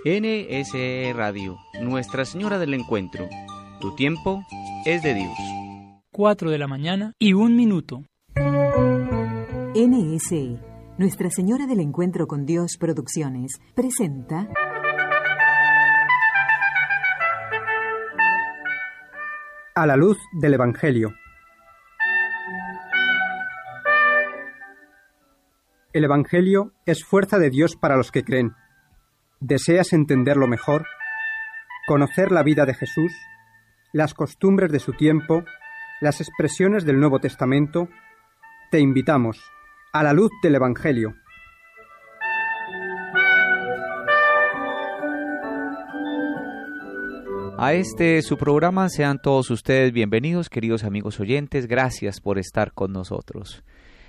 NSE Radio, Nuestra Señora del Encuentro. Tu tiempo es de Dios. 4 de la mañana y 1 minuto. NSE, Nuestra Señora del Encuentro con Dios Producciones, presenta... A la luz del Evangelio. El Evangelio es fuerza de Dios para los que creen. ¿Deseas entenderlo mejor? ¿Conocer la vida de Jesús? ¿Las costumbres de su tiempo? ¿Las expresiones del Nuevo Testamento? Te invitamos a la luz del Evangelio. A su programa sean todos ustedes bienvenidos, queridos amigos oyentes. Gracias por estar con nosotros.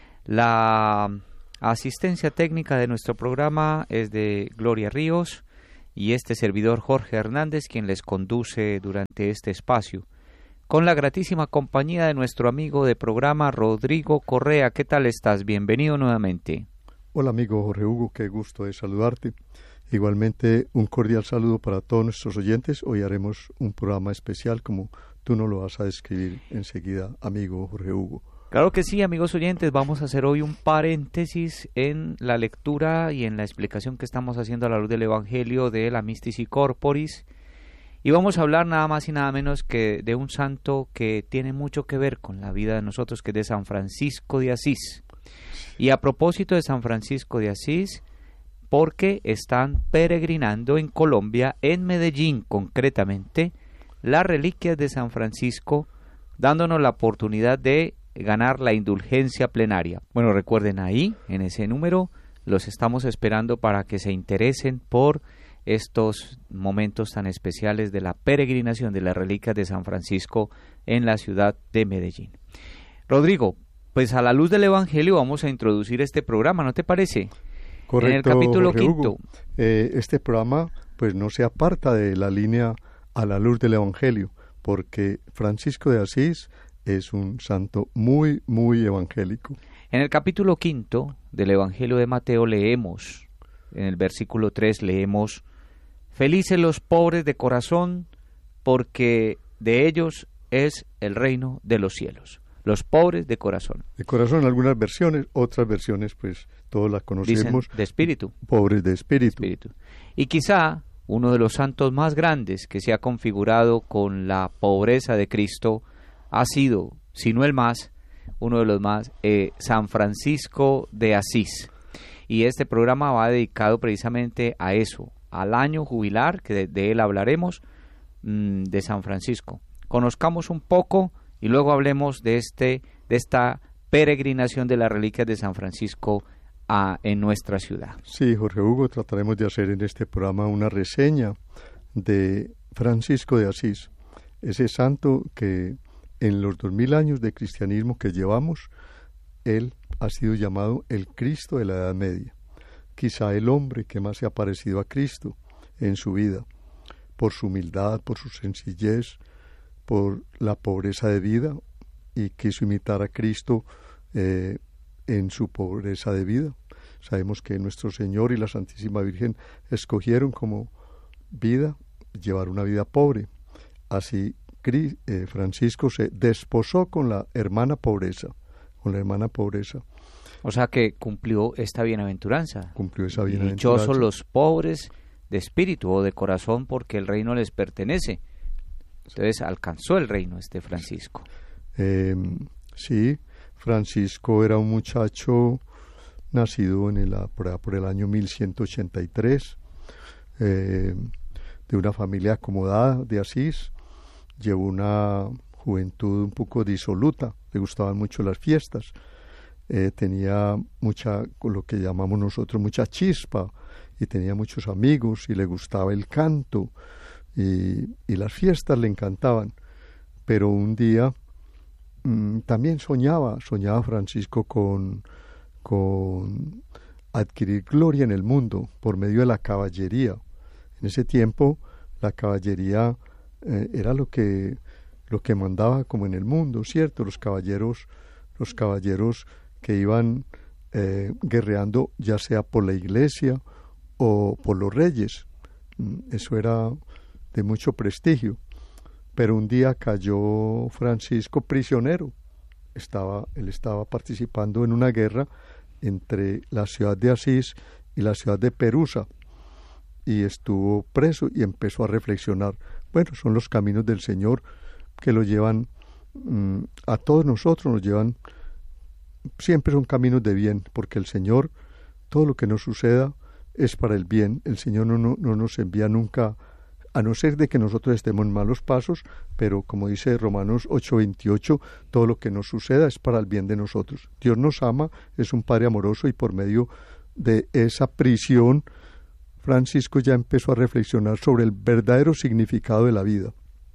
La asistencia técnica de nuestro programa es de Gloria Ríos y este servidor Jorge Hernández, quien les conduce durante este espacio, con la gratísima compañía de nuestro amigo de programa Rodrigo Correa. ¿Qué tal estás? Bienvenido nuevamente. Hola amigo Jorge Hugo, qué gusto de saludarte. Igualmente un cordial saludo para todos nuestros oyentes. Hoy haremos un programa especial como tú nos lo vas a describir enseguida, amigo Jorge Hugo. Claro que sí, amigos oyentes, vamos a hacer hoy un paréntesis en la lectura y en la explicación que estamos haciendo a la luz del Evangelio de la Mystici Corporis, y vamos a hablar nada más y nada menos que de un santo que tiene mucho que ver con la vida de nosotros, que es de San Francisco de Asís. Y a propósito de San Francisco de Asís, porque están peregrinando en Colombia, en Medellín concretamente, las reliquias de San Francisco, dándonos la oportunidad de ganar la indulgencia plenaria. Bueno, recuerden ahí, en ese número, los estamos esperando para que se interesen por estos momentos tan especiales de la peregrinación de las reliquias de San Francisco en la ciudad de Medellín. Rodrigo, pues a la luz del Evangelio vamos a introducir este programa, ¿no te parece? Correcto, en el capítulo Jorge 5. Hugo, este programa pues no se aparta de la línea a la luz del Evangelio, porque Francisco de Asís es un santo muy, muy evangélico. En el capítulo 5 del Evangelio de Mateo leemos, en el versículo 3 leemos: felices los pobres de corazón, porque de ellos es el reino de los cielos. Los pobres de corazón. De corazón, algunas versiones, otras versiones pues todos las conocemos. Dicen de espíritu. Pobres de espíritu. Y quizá uno de los santos más grandes que se ha configurado con la pobreza de Cristo ha sido, si no el más, uno de los más, San Francisco de Asís. Y este programa va dedicado precisamente a eso, al año jubilar, que de él hablaremos, de San Francisco. Conozcamos un poco y luego hablemos de esta peregrinación de las reliquias de San Francisco en nuestra ciudad. Sí, Jorge Hugo, trataremos de hacer en este programa una reseña de Francisco de Asís, ese santo que en los 2000 años de cristianismo que llevamos, él ha sido llamado el Cristo de la Edad Media, quizá el hombre que más se ha parecido a Cristo en su vida, por su humildad, por su sencillez, por la pobreza de vida, y quiso imitar a Cristo en su pobreza de vida. Sabemos que nuestro Señor y la Santísima Virgen escogieron como vida llevar una vida pobre. Así Francisco se desposó con la hermana pobreza, O sea que cumplió esta bienaventuranza. Cumplió esa bienaventuranza. Dichosos los pobres de espíritu o de corazón, porque el reino les pertenece. Entonces alcanzó el reino Francisco. Sí, Francisco era un muchacho nacido por el año 1183, de una familia acomodada de Asís. Llevó una juventud un poco disoluta, le gustaban mucho las fiestas, tenía lo que llamamos nosotros, mucha chispa, y tenía muchos amigos, y le gustaba el canto, y las fiestas le encantaban. Pero un día también soñaba Francisco con adquirir gloria en el mundo por medio de la caballería. En ese tiempo la caballería era lo que mandaba como en el mundo, ¿cierto? Los caballeros que iban guerreando ya sea por la iglesia o por los reyes. Eso era de mucho prestigio. Pero un día cayó Francisco prisionero. Él estaba participando en una guerra entre la ciudad de Asís y la ciudad de Perusa, y estuvo preso y empezó a reflexionar. Bueno, son los caminos del Señor que lo llevan a todos nosotros, nos llevan, siempre son caminos de bien, porque el Señor, todo lo que nos suceda es para el bien. El Señor no nos envía nunca, a no ser de que nosotros estemos en malos pasos, pero como dice Romanos 8:28, todo lo que nos suceda es para el bien de nosotros. Dios nos ama, es un Padre amoroso, y por medio de esa prisión, Francisco ya empezó a reflexionar sobre el verdadero significado de la vida.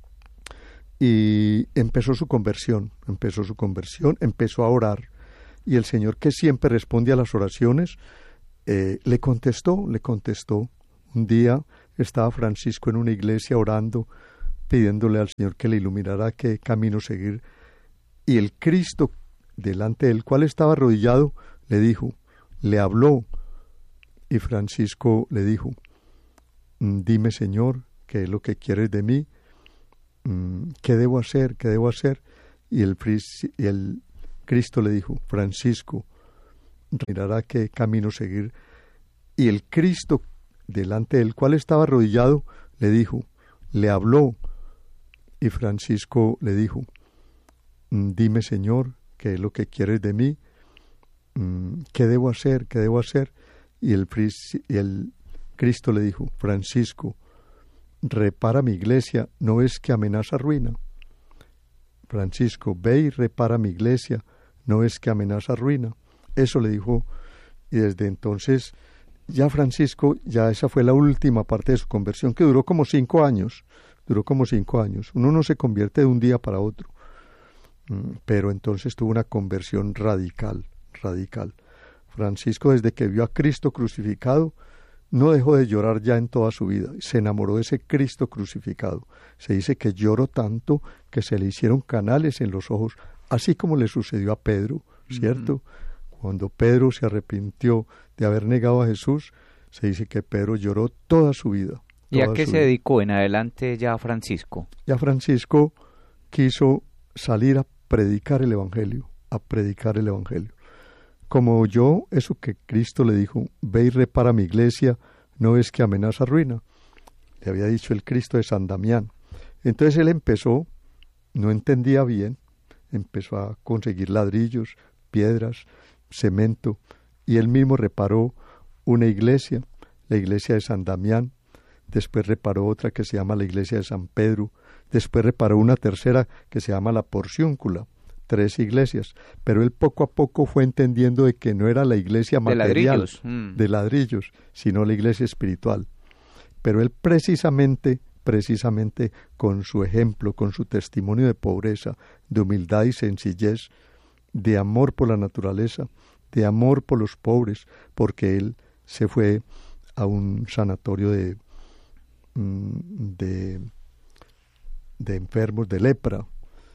Y empezó su conversión, empezó a orar. Y el Señor, que siempre responde a las oraciones, le contestó. Un día estaba Francisco en una iglesia orando, pidiéndole al Señor que le iluminara qué camino seguir. Y el Cristo, delante del cual estaba arrodillado, le habló. Y Francisco le dijo: dime, Señor, ¿qué es lo que quieres de mí? ¿Qué debo hacer? Y el Cristo le dijo: Francisco, mirará qué camino seguir. Y el Cristo, delante del cual estaba arrodillado, le habló. Y Francisco le dijo: dime, Señor, ¿qué es lo que quieres de mí? ¿Qué debo hacer? Y el Cristo le dijo: Francisco, repara mi iglesia, ¿no es que amenaza ruina? Francisco, ve y repara mi iglesia, ¿no es que amenaza ruina? Eso le dijo, y desde entonces ya Francisco, ya esa fue la última parte de su conversión, que duró como 5 años. Uno no se convierte de un día para otro, pero entonces tuvo una conversión radical. Francisco, desde que vio a Cristo crucificado, no dejó de llorar ya en toda su vida. Se enamoró de ese Cristo crucificado. Se dice que lloró tanto que se le hicieron canales en los ojos, así como le sucedió a Pedro, ¿cierto? Cuando Pedro se arrepintió de haber negado a Jesús, se dice que Pedro lloró toda su vida. ¿Y a qué se dedicó en adelante ya Francisco? Ya Francisco quiso salir a predicar el Evangelio, Como oyó eso que Cristo le dijo: ve y repara mi iglesia, ¿no es que amenaza ruina? Le había dicho el Cristo de San Damián. Entonces él empezó, no entendía bien, empezó a conseguir ladrillos, piedras, cemento, y él mismo reparó una iglesia, la iglesia de San Damián. Después reparó otra que se llama la iglesia de San Pedro. Después reparó una tercera que se llama la Porciúncula. 3 iglesias, pero él poco a poco fue entendiendo de que no era la iglesia material de ladrillos, sino la iglesia espiritual. Pero él precisamente con su ejemplo, con su testimonio de pobreza, de humildad y sencillez, de amor por la naturaleza, de amor por los pobres, porque él se fue a un sanatorio de enfermos de lepra,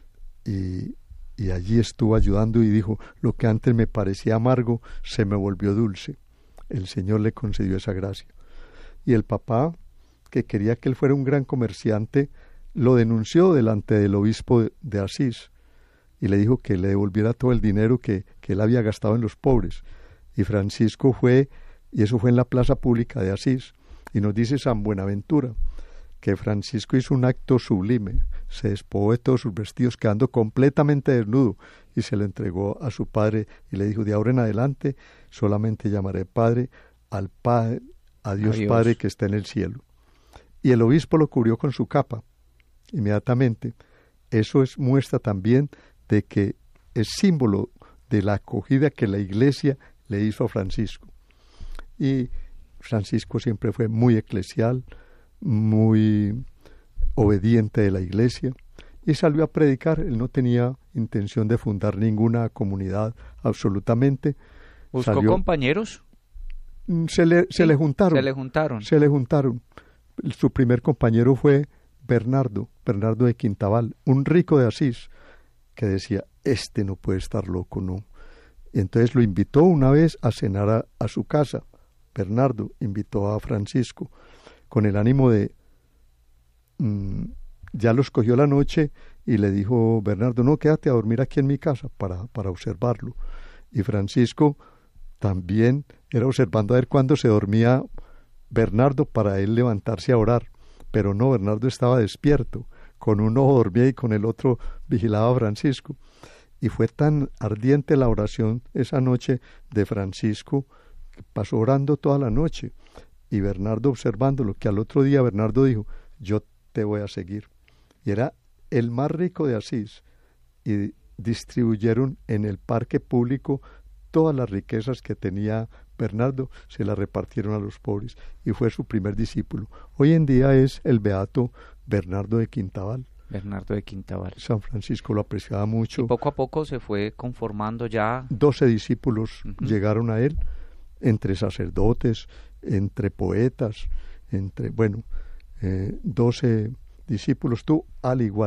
y allí estuvo ayudando, y dijo: lo que antes me parecía amargo se me volvió dulce. El Señor le concedió esa gracia. Y el papá, que quería que él fuera un gran comerciante, lo denunció delante del obispo de Asís, y le dijo que le devolviera todo el dinero que él había gastado en los pobres. Y Francisco fue, y eso fue en la plaza pública de Asís, y nos dice San Buenaventura que Francisco hizo un acto sublime, se despojó de todos sus vestidos, quedando completamente desnudo, y se lo entregó a su padre, y le dijo: de ahora en adelante solamente llamaré Padre a Dios Padre que está en el cielo. Y el obispo lo cubrió con su capa inmediatamente. Eso es muestra también de que es símbolo de la acogida que la iglesia le hizo a Francisco. Y Francisco siempre fue muy eclesial, muy obediente de la iglesia, y salió a predicar. Él no tenía intención de fundar ninguna comunidad, absolutamente. ¿Buscó compañeros? Se le juntaron. Su primer compañero fue Bernardo de Quintabal, un rico de Asís, que decía: este no puede estar loco, ¿no? Y entonces lo invitó una vez a cenar a su casa. Bernardo invitó a Francisco. con el ánimo de... ya los cogió la noche y le dijo Bernardo, no, quédate a dormir aquí en mi casa para observarlo. Y Francisco también era observando a ver cuándo se dormía Bernardo para él levantarse a orar. Pero no, Bernardo estaba despierto, con un ojo dormía y con el otro vigilaba a Francisco. Y fue tan ardiente la oración esa noche de Francisco, que pasó orando toda la noche, y Bernardo observándolo, que al otro día Bernardo dijo, yo te voy a seguir. Y era el más rico de Asís, y distribuyeron en el parque público todas las riquezas que tenía Bernardo, se las repartieron a los pobres, y fue su primer discípulo. Hoy en día es el beato Bernardo de Quintabal. Bernardo de Quintabal. San Francisco lo apreciaba mucho. Y poco a poco se fue conformando ya. 12 discípulos llegaron a él, entre sacerdotes, entre poetas, 12 discípulos, tú al igual.